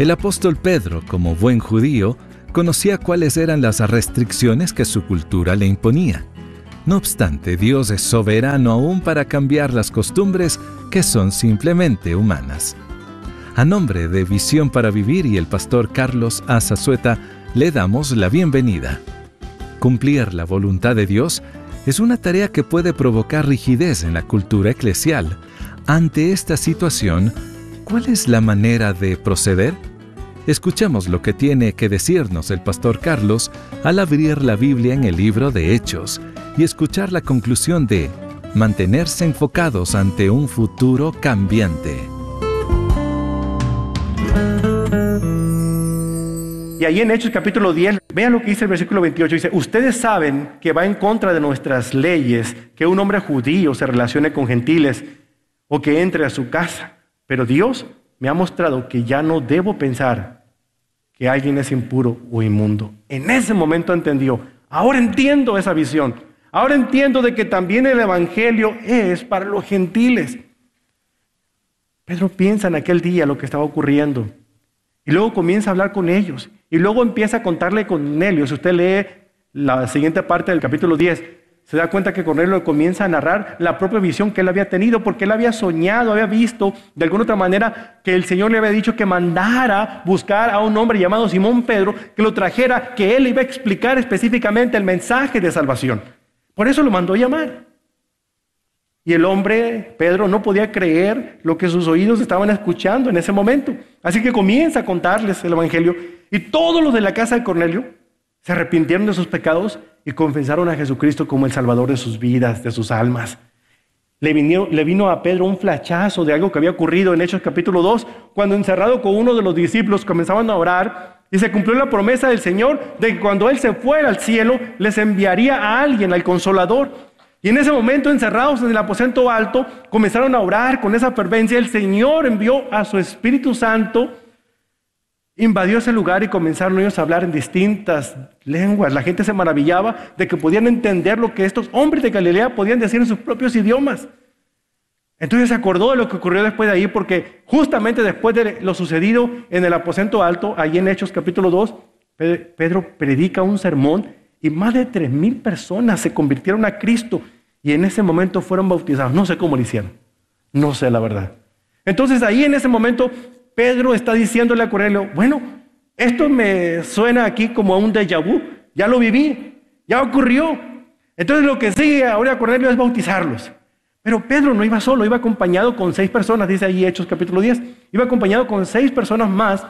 El apóstol Pedro, como buen judío, conocía cuáles eran las restricciones que su cultura le imponía. No obstante, Dios es soberano aún para cambiar las costumbres que son simplemente humanas. A nombre de Visión para Vivir y el pastor Carlos A. Zazueta, le damos la bienvenida. Cumplir la voluntad de Dios es una tarea que puede provocar rigidez en la cultura eclesial. Ante esta situación, ¿cuál es la manera de proceder? Escuchemos lo que tiene que decirnos el pastor Carlos al abrir la Biblia en el libro de Hechos y escuchar la conclusión de mantenerse enfocados ante un futuro cambiante. Y ahí en Hechos capítulo 10, vean lo que dice el versículo 28, dice: ustedes saben que va en contra de nuestras leyes que un hombre judío se relacione con gentiles o que entre a su casa, pero Dios me ha mostrado que ya no debo pensar que alguien es impuro o inmundo. En ese momento entendió. Ahora entiendo esa visión. Ahora entiendo de que también el evangelio es para los gentiles. Pedro piensa en aquel día lo que estaba ocurriendo. Y luego comienza a hablar con ellos. Y luego empieza a contarle a Cornelio. Si usted lee la siguiente parte del capítulo 10, se da cuenta que Cornelio comienza a narrar la propia visión que él había tenido, porque él había soñado, había visto de alguna otra manera que el Señor le había dicho que mandara buscar a un hombre llamado Simón Pedro, que lo trajera, que él iba a explicar específicamente el mensaje de salvación. Por eso lo mandó llamar. Y el hombre, Pedro, no podía creer lo que sus oídos estaban escuchando en ese momento. Así que comienza a contarles el evangelio, y todos los de la casa de Cornelio se arrepintieron de sus pecados y confesaron a Jesucristo como el Salvador de sus vidas, de sus almas. Le vino a Pedro un flachazo de algo que había ocurrido en Hechos capítulo 2, cuando encerrado con uno de los discípulos comenzaban a orar, y se cumplió la promesa del Señor de que cuando Él se fuera al cielo, les enviaría a alguien, al Consolador. Y en ese momento, encerrados en el aposento alto, comenzaron a orar con esa fervencia. El Señor envió a su Espíritu Santo, invadió ese lugar y comenzaron ellos a hablar en distintas lenguas. La gente se maravillaba de que podían entender lo que estos hombres de Galilea podían decir en sus propios idiomas. Entonces se acordó de lo que ocurrió después de ahí, porque justamente después de lo sucedido en el aposento alto, ahí en Hechos capítulo 2, Pedro predica un sermón y más de 3,000 personas se convirtieron a Cristo y en ese momento fueron bautizados. No sé cómo lo hicieron, no sé la verdad. Entonces ahí en ese momento Pedro está diciéndole a Cornelio: bueno, esto me suena aquí como a un déjà vu, ya lo viví, ya ocurrió. Entonces lo que sigue ahora a Cornelio es bautizarlos. Pero Pedro no iba solo, iba acompañado con 6 personas, dice ahí Hechos capítulo 10. Iba acompañado con 6 personas más,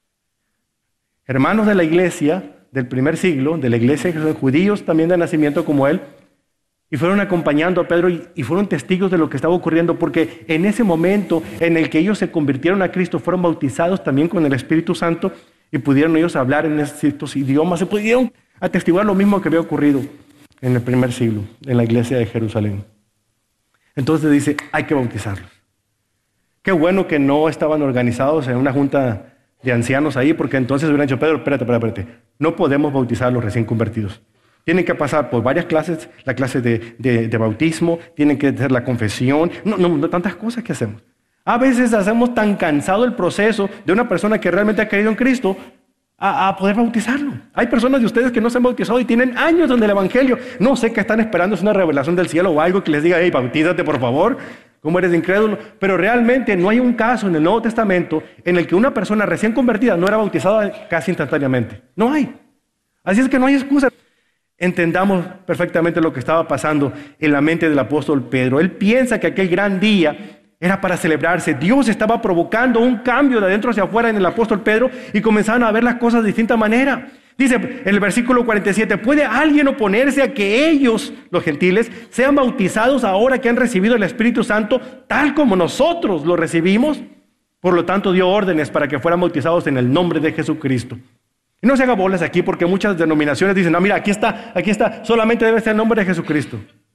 hermanos de la iglesia del primer siglo, de la iglesia de judíos también de nacimiento como él, y fueron acompañando a Pedro y fueron testigos de lo que estaba ocurriendo, porque en ese momento en el que ellos se convirtieron a Cristo, fueron bautizados también con el Espíritu Santo y pudieron ellos hablar en estos idiomas, se pudieron atestiguar lo mismo que había ocurrido en el primer siglo, en la iglesia de Jerusalén. Entonces dice: hay que bautizarlos. Qué bueno que no estaban organizados en una junta de ancianos ahí, porque entonces hubieran dicho: Pedro, espérate, no podemos bautizar a los recién convertidos. Tienen que pasar por varias clases, la clase de bautismo, tienen que hacer la confesión, no, tantas cosas que hacemos. A veces hacemos tan cansado el proceso de una persona que realmente ha creído en Cristo a poder bautizarlo. Hay personas de ustedes que no se han bautizado y tienen años en el evangelio. No sé qué están esperando, es una revelación del cielo o algo que les diga: hey, bautízate por favor, ¿cómo eres incrédulo? Pero realmente no hay un caso en el Nuevo Testamento en el que una persona recién convertida no era bautizada casi instantáneamente. No hay. Así es que no hay excusa. Entendamos perfectamente lo que estaba pasando en la mente del apóstol Pedro. Él piensa que aquel gran día era para celebrarse. Dios estaba provocando un cambio de adentro hacia afuera en el apóstol Pedro y comenzaron a ver las cosas de distinta manera. Dice en el versículo 47, ¿puede alguien oponerse a que ellos, los gentiles, sean bautizados ahora que han recibido el Espíritu Santo tal como nosotros lo recibimos? Por lo tanto, dio órdenes para que fueran bautizados en el nombre de Jesucristo. Y no se haga bolas aquí, porque muchas denominaciones dicen: no, mira, aquí está, solamente debe ser el nombre de Jesucristo.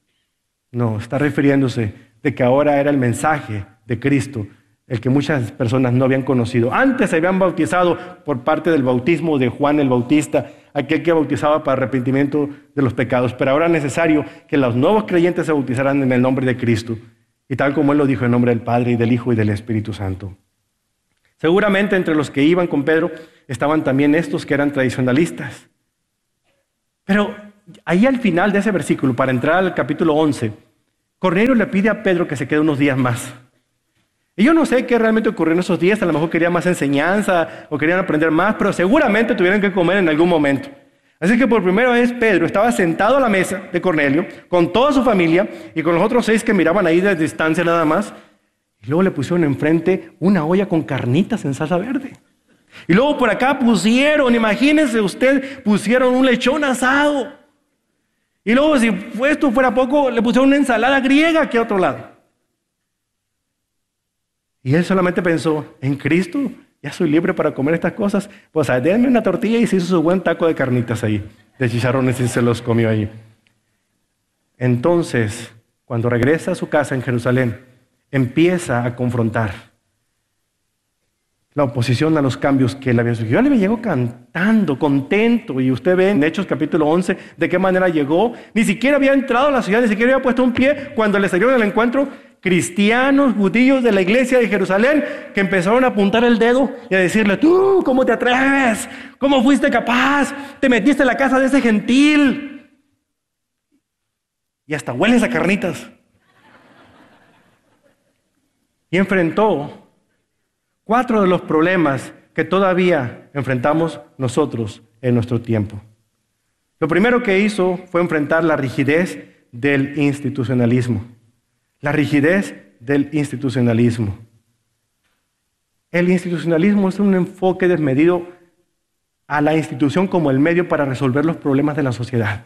No, está refiriéndose de que ahora era el mensaje de Cristo, el que muchas personas no habían conocido. Antes se habían bautizado por parte del bautismo de Juan el Bautista, aquel que bautizaba para arrepentimiento de los pecados, pero ahora es necesario que los nuevos creyentes se bautizaran en el nombre de Cristo, y tal como Él lo dijo, en nombre del Padre, y del Hijo, y del Espíritu Santo. Seguramente entre los que iban con Pedro estaban también estos que eran tradicionalistas. Pero ahí al final de ese versículo, para entrar al capítulo 11, Cornelio le pide a Pedro que se quede unos días más. Y yo no sé qué realmente ocurrió en esos días, a lo mejor querían más enseñanza o querían aprender más, pero seguramente tuvieron que comer en algún momento. Así que por primera vez Pedro estaba sentado a la mesa de Cornelio con toda su familia y con los otros 6 que miraban ahí desde distancia nada más. Y luego le pusieron enfrente una olla con carnitas en salsa verde. Y luego por acá pusieron, imagínense usted, pusieron un lechón asado. Y luego si esto fuera poco, le pusieron una ensalada griega aquí a otro lado. Y él solamente pensó, en Cristo ya soy libre para comer estas cosas. Pues denme una tortilla y se hizo su buen taco de carnitas ahí, de chicharrones y se los comió ahí. Entonces, cuando regresa a su casa en Jerusalén, empieza a confrontar la oposición a los cambios que él había sugerido. Yo le llegó cantando, contento, y usted ve en Hechos capítulo 11 de qué manera llegó. Ni siquiera había entrado a la ciudad, ni siquiera había puesto un pie cuando le salieron al encuentro cristianos, judíos de la iglesia de Jerusalén, que empezaron a apuntar el dedo y a decirle, tú, ¿cómo te atreves? ¿Cómo fuiste capaz? Te metiste en la casa de ese gentil. Y hasta hueles a carnitas. Y enfrentó 4 de los problemas que todavía enfrentamos nosotros en nuestro tiempo. Lo primero que hizo fue enfrentar la rigidez del institucionalismo. La rigidez del institucionalismo. El institucionalismo es un enfoque desmedido a la institución como el medio para resolver los problemas de la sociedad.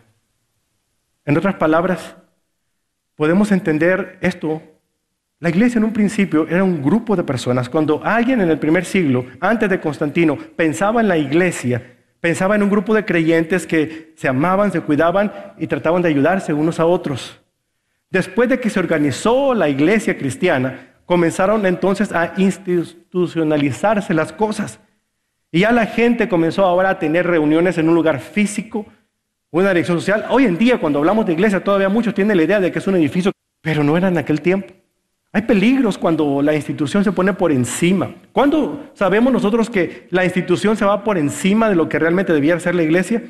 En otras palabras, podemos entender esto. La iglesia en un principio era un grupo de personas. Cuando alguien en el primer siglo, antes de Constantino, pensaba en la iglesia, pensaba en un grupo de creyentes que se amaban, se cuidaban y trataban de ayudarse unos a otros. Después de que se organizó la iglesia cristiana, comenzaron entonces a institucionalizarse las cosas. Y ya la gente comenzó ahora a tener reuniones en un lugar físico, una dirección social. Hoy en día, cuando hablamos de iglesia, todavía muchos tienen la idea de que es un edificio, pero no era en aquel tiempo. Hay peligros cuando la institución se pone por encima. ¿Cuándo sabemos nosotros que la institución se va por encima de lo que realmente debía ser la iglesia?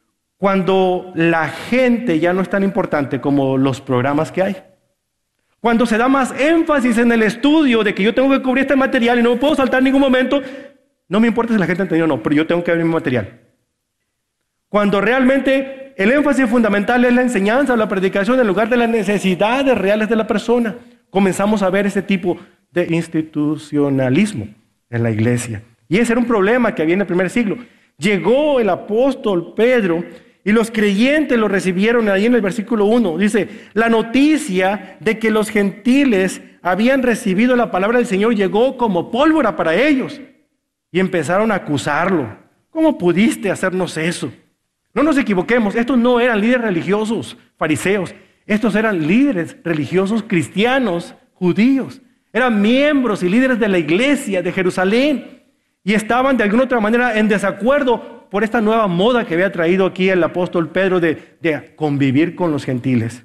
Cuando la gente ya no es tan importante como los programas que hay. Cuando se da más énfasis en el estudio de que yo tengo que cubrir este material y no me puedo saltar en ningún momento, no me importa si la gente entendió o no, pero yo tengo que ver mi material. Cuando realmente el énfasis fundamental es la enseñanza o la predicación en lugar de las necesidades reales de la persona, comenzamos a ver ese tipo de institucionalismo en la iglesia. Y ese era un problema que había en el primer siglo. Llegó el apóstol Pedro y los creyentes lo recibieron ahí en el versículo 1. Dice, la noticia de que los gentiles habían recibido la palabra del Señor llegó como pólvora para ellos. Y empezaron a acusarlo. ¿Cómo pudiste hacernos eso? No nos equivoquemos, estos no eran líderes religiosos, fariseos. Estos eran líderes religiosos cristianos, judíos. Eran miembros y líderes de la iglesia de Jerusalén. Y estaban de alguna otra manera en desacuerdo por esta nueva moda que había traído aquí el apóstol Pedro de convivir con los gentiles.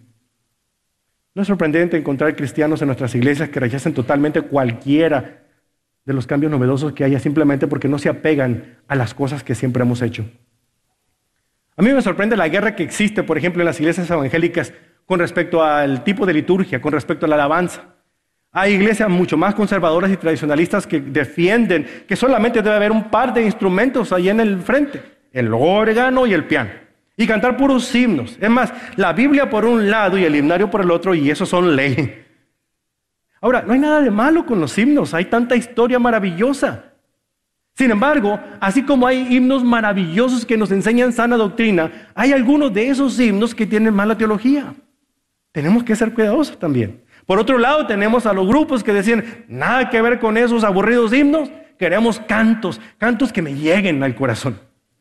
No es sorprendente encontrar cristianos en nuestras iglesias que rechacen totalmente cualquiera de los cambios novedosos que haya simplemente porque no se apegan a las cosas que siempre hemos hecho. A mí me sorprende la guerra que existe, por ejemplo, en las iglesias evangélicas con respecto al tipo de liturgia, con respecto a la alabanza. Hay iglesias mucho más conservadoras y tradicionalistas que defienden que solamente debe haber un par de instrumentos ahí en el frente, el órgano y el piano, y cantar puros himnos. Es más, la Biblia por un lado y el himnario por el otro, y eso son ley. Ahora, no hay nada de malo con los himnos, hay tanta historia maravillosa. Sin embargo, así como hay himnos maravillosos que nos enseñan sana doctrina, hay algunos de esos himnos que tienen mala teología. Tenemos que ser cuidadosos también. Por otro lado, tenemos a los grupos que decían, nada que ver con esos aburridos himnos, queremos cantos que me lleguen al corazón.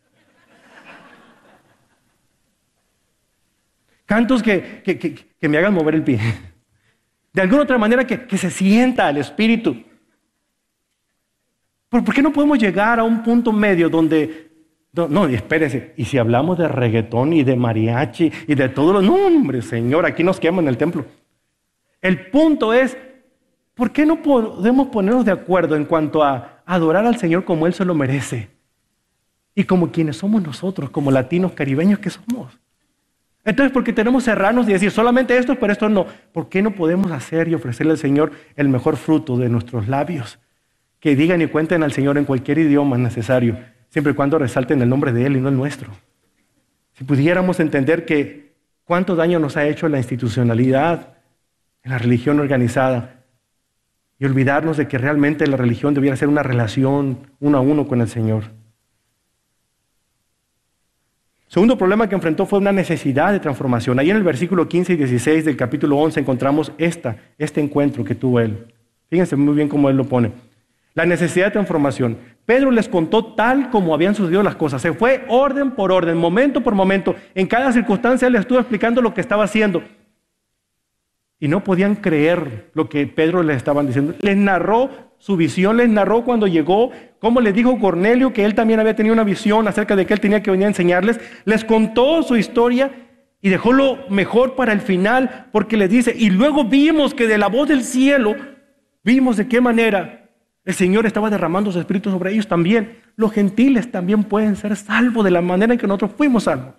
Cantos que me hagan mover el pie. De alguna otra manera que se sienta el espíritu. ¿Por qué no podemos llegar a un punto medio donde... No, espérese, y si hablamos de reggaetón y de mariachi y de todo lo... No, hombre, Señor, aquí nos queman en el templo. El punto es, ¿por qué no podemos ponernos de acuerdo en cuanto a a adorar al Señor como Él se lo merece. Y como quienes somos nosotros, como latinos caribeños que somos. Entonces, ¿por qué tenemos que cerrarnos y decir solamente esto, pero esto no? ¿Por qué no podemos hacer y ofrecerle al Señor el mejor fruto de nuestros labios? Que digan y cuenten al Señor en cualquier idioma necesario, siempre y cuando resalten el nombre de Él y no el nuestro. Si pudiéramos entender que cuánto daño nos ha hecho la institucionalidad, en la religión organizada, y olvidarnos de que realmente la religión debiera ser una relación uno a uno con el Señor. Segundo problema que enfrentó fue una necesidad de transformación. Ahí en el versículo 15 y 16 del capítulo 11 encontramos este encuentro que tuvo él. Fíjense muy bien cómo él lo pone. La necesidad de transformación. Pedro les contó tal como habían sucedido las cosas. Se fue orden por orden, momento por momento. En cada circunstancia él les estuvo explicando lo que estaba haciendo. Y no podían creer lo que Pedro les estaba diciendo. Les narró su visión, les narró cuando llegó, cómo les dijo Cornelio que él también había tenido una visión acerca de que él tenía que venir a enseñarles. Les contó su historia y dejó lo mejor para el final, porque les dice, y luego vimos que de la voz del cielo, vimos de qué manera el Señor estaba derramando su Espíritu sobre ellos también. Los gentiles también pueden ser salvos de la manera en que nosotros fuimos salvos.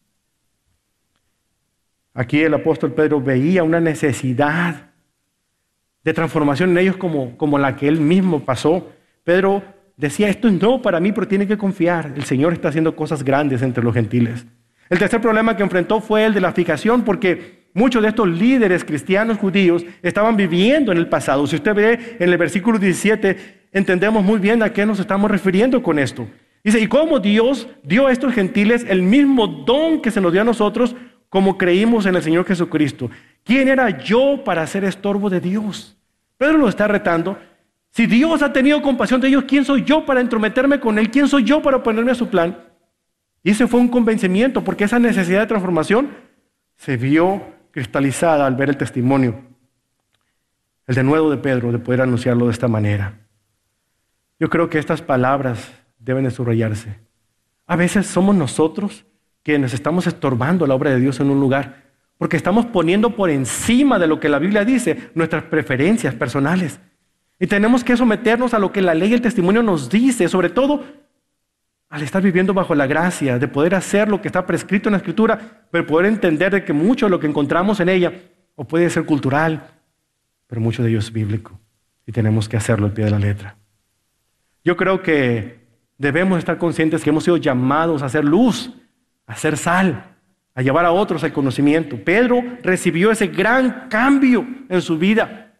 Aquí el apóstol Pedro veía una necesidad de transformación en ellos como la que él mismo pasó. Pedro decía, esto es nuevo para mí, pero tiene que confiar. El Señor está haciendo cosas grandes entre los gentiles. El tercer problema que enfrentó fue el de la fijación, porque muchos de estos líderes cristianos judíos estaban viviendo en el pasado. Si usted ve en el versículo 17, entendemos muy bien a qué nos estamos refiriendo con esto. Dice, y cómo Dios dio a estos gentiles el mismo don que se nos dio a nosotros, como creímos en el Señor Jesucristo. ¿Quién era yo para ser estorbo de Dios? Pedro lo está retando. Si Dios ha tenido compasión de ellos, ¿quién soy yo para entrometerme con Él? ¿Quién soy yo para oponerme a su plan? Y ese fue un convencimiento, porque esa necesidad de transformación se vio cristalizada al ver el testimonio, el denuedo de Pedro, de poder anunciarlo de esta manera. Yo creo que estas palabras deben de subrayarse. A veces somos nosotros quienes estamos estorbando la obra de Dios en un lugar, porque estamos poniendo por encima de lo que la Biblia dice nuestras preferencias personales. Y tenemos que someternos a lo que la ley y el testimonio nos dice, sobre todo al estar viviendo bajo la gracia, de poder hacer lo que está prescrito en la Escritura, pero poder entender de que mucho de lo que encontramos en ella, o puede ser cultural, pero mucho de ello es bíblico, y tenemos que hacerlo al pie de la letra. Yo creo que debemos estar conscientes que hemos sido llamados a hacer luz, a hacer sal, a llevar a otros al conocimiento. Pedro recibió ese gran cambio en su vida,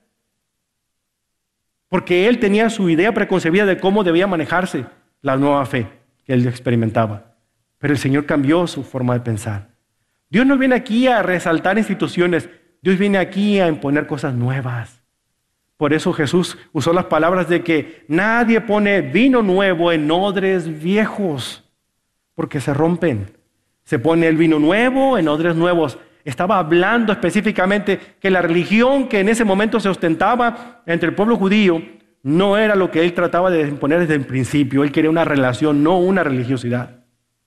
porque él tenía su idea preconcebida de cómo debía manejarse la nueva fe que él experimentaba. Pero el Señor cambió su forma de pensar. Dios no viene aquí a resaltar instituciones, Dios viene aquí a imponer cosas nuevas. Por eso Jesús usó las palabras de que nadie pone vino nuevo en odres viejos, porque se rompen. Se pone el vino nuevo en odres nuevos. Estaba hablando específicamente que la religión que en ese momento se ostentaba entre el pueblo judío no era lo que él trataba de imponer desde el principio. Él quería una relación, no una religiosidad.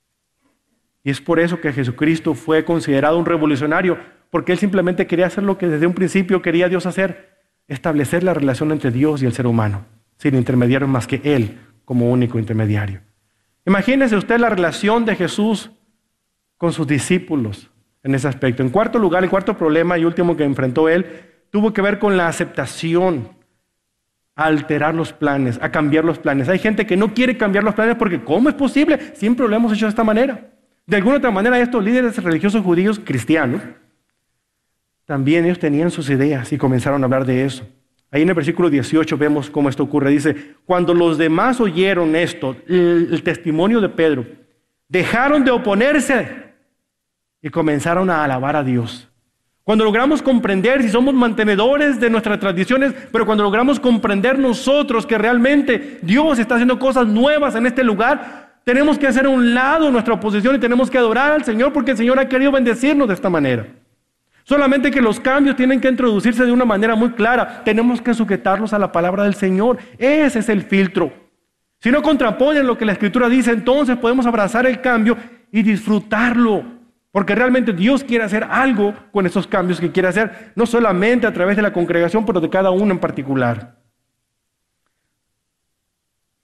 Y es por eso que Jesucristo fue considerado un revolucionario, porque él simplemente quería hacer lo que desde un principio quería Dios hacer, establecer la relación entre Dios y el ser humano, sin intermediarios más que él como único intermediario. Imagínese usted la relación de Jesús con sus discípulos en ese aspecto. En cuarto lugar, el cuarto problema y último que enfrentó él tuvo que ver con la aceptación, a alterar los planes, a cambiar los planes. Hay gente que no quiere cambiar los planes porque ¿cómo es posible? Siempre lo hemos hecho de esta manera. De alguna otra manera, estos líderes religiosos judíos cristianos, también ellos tenían sus ideas y comenzaron a hablar de eso. Ahí en el versículo 18 vemos cómo esto ocurre. Dice, cuando los demás oyeron esto, el testimonio de Pedro, dejaron de oponerse y comenzaron a alabar a Dios. Cuando logramos comprender, si somos mantenedores de nuestras tradiciones, pero cuando logramos comprender nosotros que realmente Dios está haciendo cosas nuevas en este lugar, tenemos que hacer a un lado nuestra oposición y tenemos que adorar al Señor porque el Señor ha querido bendecirnos de esta manera. Solamente que los cambios tienen que introducirse de una manera muy clara. Tenemos que sujetarlos a la palabra del Señor. Ese es el filtro. Si no contraponen lo que la Escritura dice, entonces podemos abrazar el cambio y disfrutarlo. Porque realmente Dios quiere hacer algo con esos cambios que quiere hacer, no solamente a través de la congregación, pero de cada uno en particular.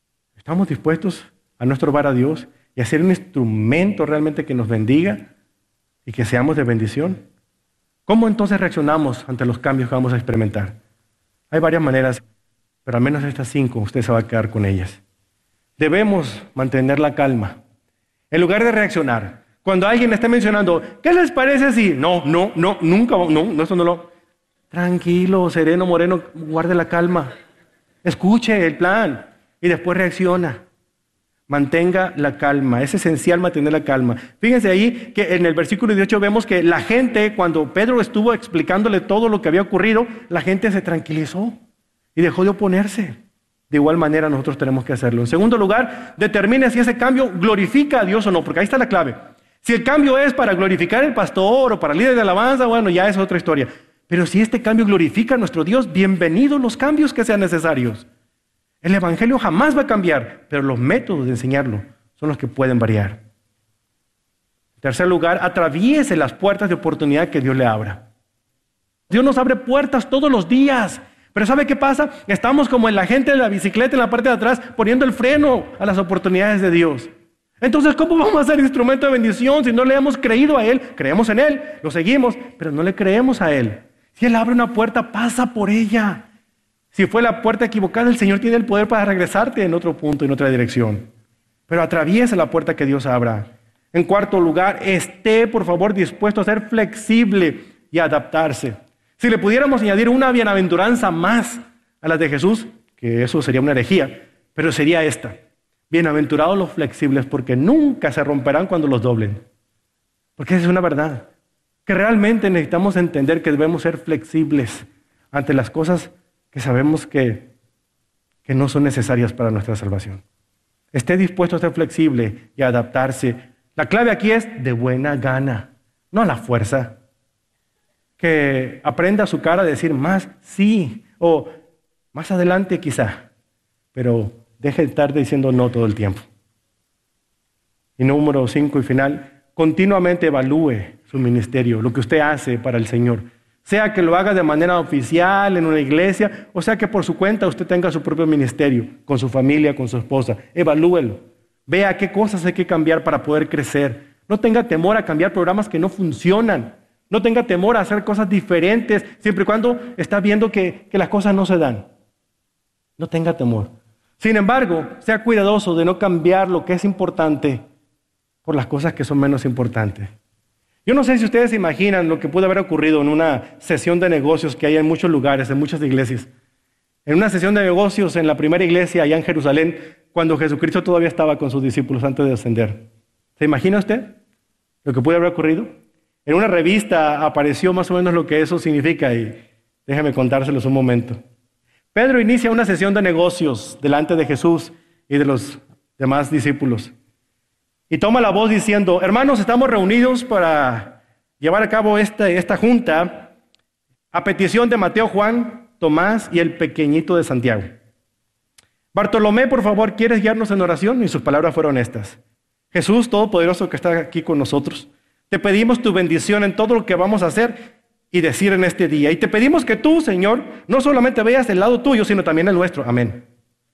¿Estamos dispuestos a no estorbar a Dios y a ser un instrumento realmente que nos bendiga y que seamos de bendición? ¿Cómo entonces reaccionamos ante los cambios que vamos a experimentar? Hay varias maneras, pero al menos estas 5 usted se va a quedar con ellas. Debemos mantener la calma. En lugar de reaccionar, cuando alguien está mencionando, ¿qué les parece si? No, nunca, no, eso no lo... Tranquilo, sereno, moreno, guarde la calma. Escuche el plan y después reacciona. Mantenga la calma, es esencial mantener la calma. Fíjense ahí que en el versículo 18 vemos que la gente, cuando Pedro estuvo explicándole todo lo que había ocurrido, la gente se tranquilizó y dejó de oponerse. De igual manera nosotros tenemos que hacerlo. En segundo lugar, determine si ese cambio glorifica a Dios o no, porque ahí está la clave. Si el cambio es para glorificar al pastor o para el líder de alabanza, bueno, ya es otra historia. Pero si este cambio glorifica a nuestro Dios, bienvenidos los cambios que sean necesarios. El evangelio jamás va a cambiar, pero los métodos de enseñarlo son los que pueden variar. En tercer lugar, atraviese las puertas de oportunidad que Dios le abra. Dios nos abre puertas todos los días. Pero ¿sabe qué pasa? Estamos como en la gente de la bicicleta en la parte de atrás, poniendo el freno a las oportunidades de Dios. Entonces, ¿cómo vamos a ser instrumento de bendición si no le hemos creído a Él? Creemos en Él, lo seguimos, pero no le creemos a Él. Si Él abre una puerta, pasa por ella. Si fue la puerta equivocada, el Señor tiene el poder para regresarte en otro punto, en otra dirección. Pero atraviesa la puerta que Dios abra. En cuarto lugar, esté, por favor, dispuesto a ser flexible y adaptarse. Si le pudiéramos añadir una bienaventuranza más a las de Jesús, que eso sería una herejía, pero sería esta. Bienaventurados los flexibles, porque nunca se romperán cuando los doblen. Porque esa es una verdad. Que realmente necesitamos entender que debemos ser flexibles ante las cosas que sabemos que no son necesarias para nuestra salvación. Esté dispuesto a ser flexible y a adaptarse. La clave aquí es de buena gana, no a la fuerza. Que aprenda a su cara a decir más sí o más adelante quizá, pero deje de estar diciendo no todo el tiempo. Y número 5 y final, continuamente evalúe su ministerio, lo que usted hace para el Señor. Sea que lo haga de manera oficial en una iglesia, o sea que por su cuenta usted tenga su propio ministerio, con su familia, con su esposa. Evalúelo. Vea qué cosas hay que cambiar para poder crecer. No tenga temor a cambiar programas que no funcionan. No tenga temor a hacer cosas diferentes, siempre y cuando está viendo que las cosas no se dan. No tenga temor. Sin embargo, sea cuidadoso de no cambiar lo que es importante por las cosas que son menos importantes. Yo no sé si ustedes se imaginan lo que pudo haber ocurrido en una sesión de negocios que hay en muchos lugares, en muchas iglesias. En una sesión de negocios en la primera iglesia allá en Jerusalén, cuando Jesucristo todavía estaba con sus discípulos antes de ascender. ¿Se imagina usted lo que pudo haber ocurrido? En una revista apareció más o menos lo que eso significa y déjame contárselos un momento. Pedro inicia una sesión de negocios delante de Jesús y de los demás discípulos. Y toma la voz diciendo, hermanos, estamos reunidos para llevar a cabo esta junta a petición de Mateo, Juan, Tomás y el pequeñito de Santiago. Bartolomé, por favor, ¿quieres guiarnos en oración? Y sus palabras fueron estas. Jesús, Todopoderoso que está aquí con nosotros, te pedimos tu bendición en todo lo que vamos a hacer y decir en este día. Y te pedimos que tú, Señor, no solamente veas el lado tuyo, sino también el nuestro. Amén.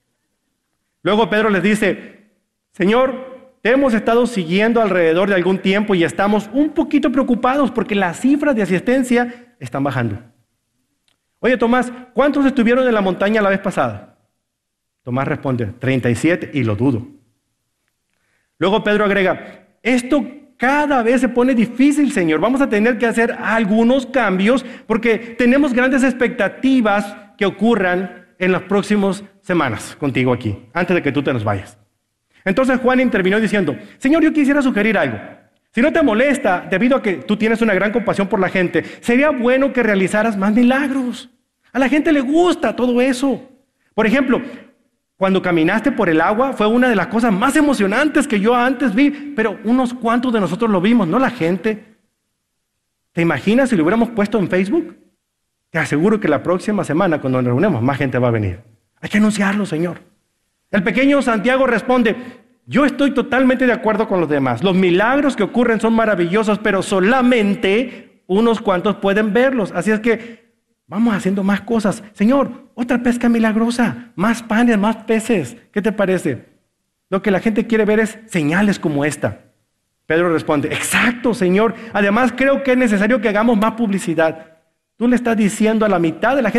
Luego Pedro les dice, Señor, te hemos estado siguiendo alrededor de algún tiempo y estamos un poquito preocupados porque las cifras de asistencia están bajando. Oye, Tomás, ¿cuántos estuvieron en la montaña la vez pasada? Tomás responde, 37 y lo dudo. Luego Pedro agrega, esto cada vez se pone difícil, Señor. Vamos a tener que hacer algunos cambios porque tenemos grandes expectativas que ocurran en las próximas semanas contigo aquí, antes de que tú te nos vayas. Entonces Juan intervino diciendo, Señor, yo quisiera sugerir algo. Si no te molesta, debido a que tú tienes una gran compasión por la gente, sería bueno que realizaras más milagros. A la gente le gusta todo eso. Por ejemplo, cuando caminaste por el agua fue una de las cosas más emocionantes que yo antes vi, pero unos cuantos de nosotros lo vimos, no la gente. ¿Te imaginas si lo hubiéramos puesto en Facebook? Te aseguro que la próxima semana, cuando nos reunamos, más gente va a venir. Hay que anunciarlo, Señor. El pequeño Santiago responde, yo estoy totalmente de acuerdo con los demás. Los milagros que ocurren son maravillosos, pero solamente unos cuantos pueden verlos. Así es que vamos haciendo más cosas. Señor, otra pesca milagrosa, más panes, más peces. ¿Qué te parece? Lo que la gente quiere ver es señales como esta. Pedro responde, exacto, Señor. Además, creo que es necesario que hagamos más publicidad. Tú le estás diciendo a la mitad de la gente